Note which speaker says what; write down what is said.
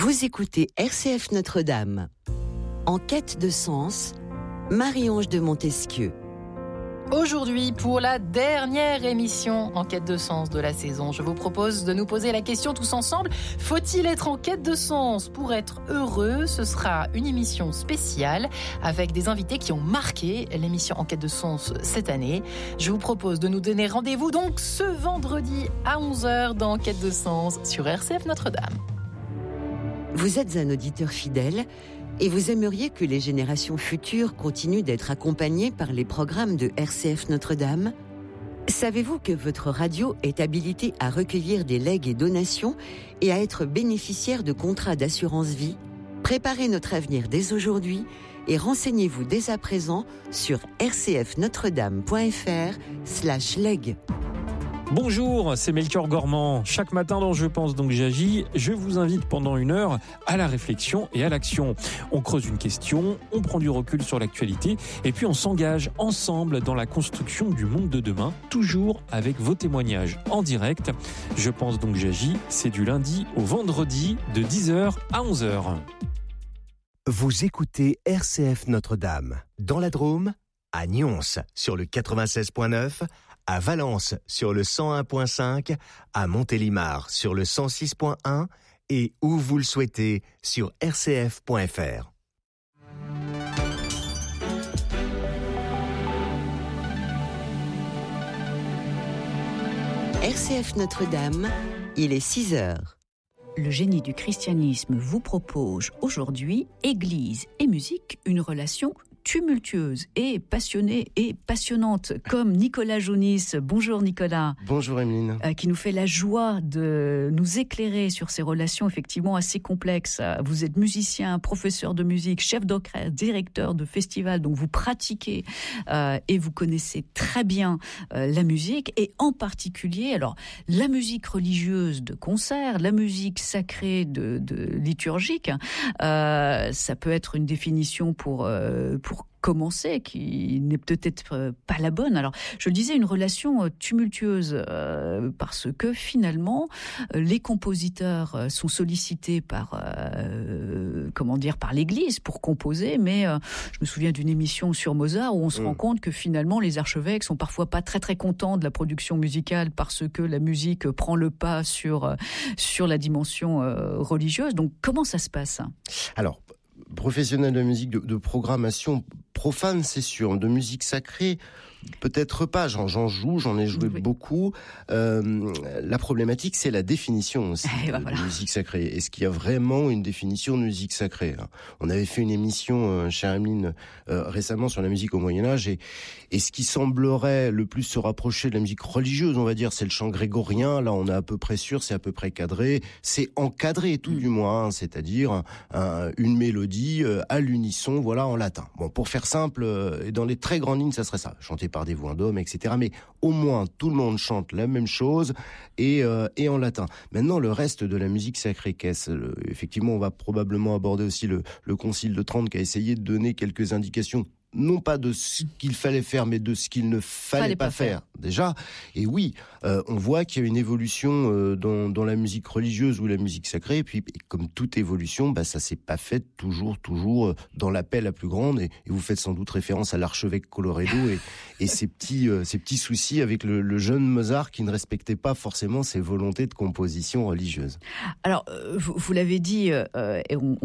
Speaker 1: Vous écoutez RCF Notre-Dame. En quête de sens, Marie-Ange de Montesquieu.
Speaker 2: Aujourd'hui, pour la dernière émission en quête de sens de la saison, je vous propose de nous poser la question tous ensemble. Faut-il être en quête de sens pour être heureux ? Ce sera une émission spéciale avec des invités qui ont marqué l'émission en quête de sens cette année. Je vous propose de nous donner rendez-vous donc ce vendredi à 11h dans Quête de sens sur RCF Notre-Dame.
Speaker 1: Vous êtes un auditeur fidèle et vous aimeriez que les générations futures continuent d'être accompagnées par les programmes de RCF Notre-Dame ? Savez-vous que votre radio est habilitée à recueillir des legs et donations et à être bénéficiaire de contrats d'assurance vie ? Préparez notre avenir dès aujourd'hui et renseignez-vous dès à présent sur rcfnotredame.fr/leg.
Speaker 3: Bonjour, c'est Melchior Gormand. Chaque matin dans Je pense donc j'agis, je vous invite pendant 1 heure à la réflexion et à l'action. On creuse une question, on prend du recul sur l'actualité et puis on s'engage ensemble dans la construction du monde de demain, toujours avec vos témoignages en direct. Je pense donc j'agis, c'est du lundi au vendredi de 10h à 11h.
Speaker 4: Vous écoutez RCF Notre-Dame, dans la Drôme, à Nyons sur le 96.9, à Valence sur le 101.5, à Montélimar sur le 106.1 et où vous le souhaitez sur rcf.fr.
Speaker 1: RCF Notre-Dame, il est 6h.
Speaker 5: Le génie du christianisme vous propose aujourd'hui, Église et musique, une relation tumultueuse et passionnée et passionnante, comme Nicolas Jaunis. Bonjour Nicolas.
Speaker 6: Bonjour Emeline.
Speaker 5: Qui nous fait la joie de nous éclairer sur ces relations effectivement assez complexes. Vous êtes musicien, professeur de musique, chef d'orchestre, directeur de festival, donc vous pratiquez et vous connaissez très bien la musique et en particulier, alors la musique religieuse de concert, la musique sacrée de liturgique, ça peut être une définition pour commencer, qui n'est peut-être pas la bonne. Alors, je le disais, une relation tumultueuse parce que finalement, les compositeurs sont sollicités par l'Église pour composer, mais je me souviens d'une émission sur Mozart où on se rend compte que finalement, les archevêques sont parfois pas très très contents de la production musicale parce que la musique prend le pas sur la dimension religieuse. Donc, comment ça se passe ?
Speaker 6: Alors, professionnel de musique, de programmation profane, c'est sûr. De musique sacrée, peut-être pas. J'en joue, j'en ai joué beaucoup. La problématique, c'est la définition aussi de musique sacrée. Est-ce qu'il y a vraiment une définition de musique sacrée ? On avait fait une émission, chère Emeline, récemment sur la musique au Moyen-Âge, et ce qui semblerait le plus se rapprocher de la musique religieuse, on va dire, c'est le chant grégorien. Là, on est à peu près sûr, c'est à peu près cadré. C'est encadré, tout du moins, c'est-à-dire une mélodie à l'unisson, voilà, en latin. Bon, pour faire simple, et dans les très grandes lignes, ça serait ça, chanté par des voix d'hommes, etc. Mais au moins, tout le monde chante la même chose et en latin. Maintenant, le reste de la musique sacrée, effectivement, on va probablement aborder aussi le Concile de Trente qui a essayé de donner quelques indications, non pas de ce qu'il fallait faire, mais de ce qu'il ne fallait pas faire, déjà. Et oui, on voit qu'il y a une évolution dans la musique religieuse ou la musique sacrée, et puis comme toute évolution, ça s'est pas fait toujours dans la paix la plus grande, et vous faites sans doute référence à l'archevêque Colloredo et ses petits soucis avec le jeune Mozart qui ne respectait pas forcément ses volontés de composition religieuse.
Speaker 5: Alors, vous l'avez dit, et